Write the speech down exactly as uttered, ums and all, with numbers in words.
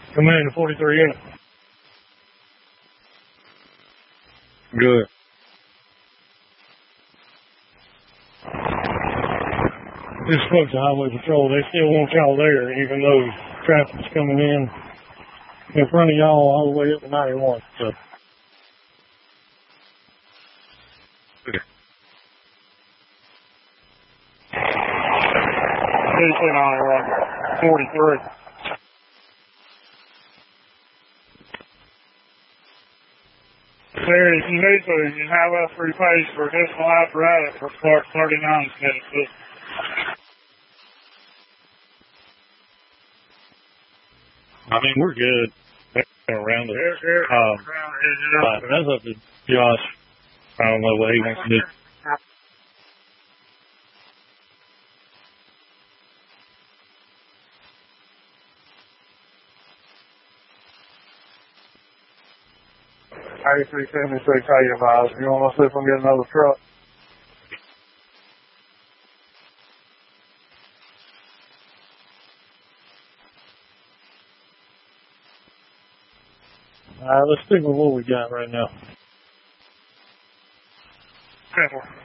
Command forty-three unit. Good. Just spoke to Highway Patrol. They still want y'all there, even though traffic's coming in in front of y'all all the way up to ninety-one. So. Okay. ninety-one, forty-three. Sir, if you need to, you have us repaid for additional apparatus for Part thirty-nine schedule. I mean, we're good around it. Um, but that's up to Josh. I don't know what he wants to do. eighty-three seventy-six, how you advise? You want to see if we can get another truck? All right, let's stick with what we got right now. Simple.